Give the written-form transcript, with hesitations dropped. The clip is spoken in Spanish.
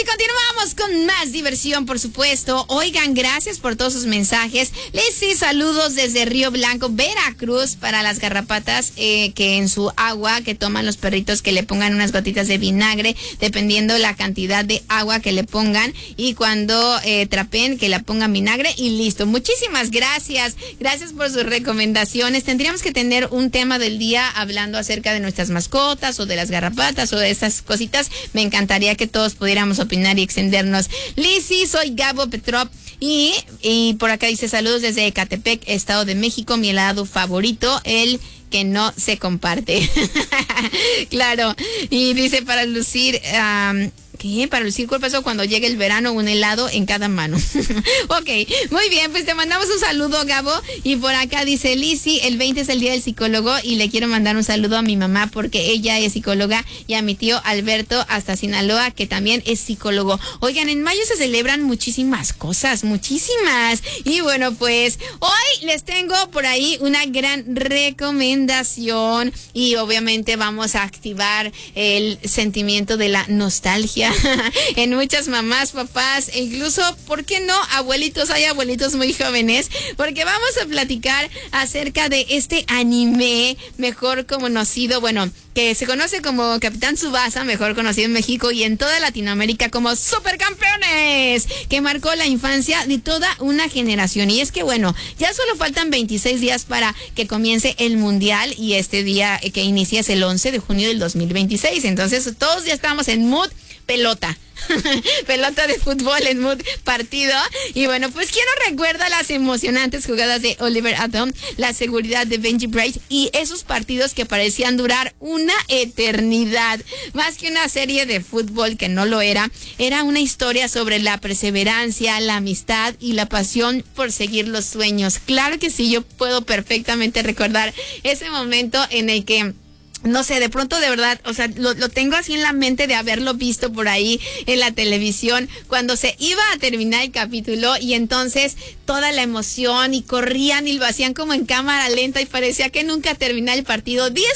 continuamos con más diversión, por supuesto. Oigan, gracias por todos sus mensajes. Les saludos desde Río Blanco, Veracruz, para las garrapatas que en su agua que toman los perritos, que le pongan unas gotitas de vinagre, dependiendo la cantidad de agua que le pongan, y cuando trapen, que la pongan vinagre y listo. Muchísimas gracias. Gracias por sus recomendaciones. Tendríamos que tener un tema del día hablando acerca de nuestras mascotas o de las garrapatas o de esas cositas. Me encantaría que todos pudiéramos opinar y extendernos. Lizzy, soy Gabo Petrov y por acá dice saludos desde Ecatepec, Estado de México. Mi helado favorito, el que no se comparte. Claro. Y dice para lucir... ¿Qué? Para lucir cuerpazo cuando llegue el verano, un helado en cada mano. Ok, muy bien, pues te mandamos un saludo, Gabo. Y por acá dice Lizzy, el 20 es el día del psicólogo y le quiero mandar un saludo a mi mamá porque ella es psicóloga, y a mi tío Alberto hasta Sinaloa, que también es psicólogo. Oigan, en mayo se celebran muchísimas cosas, muchísimas. Y bueno, pues hoy les tengo por ahí una gran recomendación y obviamente vamos a activar el sentimiento de la nostalgia en muchas mamás, papás e incluso, ¿por qué no, abuelitos? Hay abuelitos muy jóvenes, porque vamos a platicar acerca de este anime mejor conocido, bueno, que se conoce como Capitán Tsubasa, mejor conocido en México y en toda Latinoamérica como Supercampeones, que marcó la infancia de toda una generación. Y es que bueno, ya solo faltan 26 días para que comience el Mundial, y este día que inicia es el 11 de junio del 2026, entonces todos ya estamos en mood pelota. Pelota de fútbol, en mood partido. Y bueno, pues ¿quién no recuerda las emocionantes jugadas de Oliver Atom, la seguridad de Benji Bryce y esos partidos que parecían durar una eternidad? Más que una serie de fútbol, que no lo era, era una historia sobre la perseverancia, la amistad y la pasión por seguir los sueños. Claro que sí, yo puedo perfectamente recordar ese momento en el que, no sé, de pronto de verdad, o sea, lo tengo así en la mente de haberlo visto por ahí en la televisión cuando se iba a terminar el capítulo, y entonces toda la emoción y corrían y lo hacían como en cámara lenta y parecía que nunca terminaba el partido. 10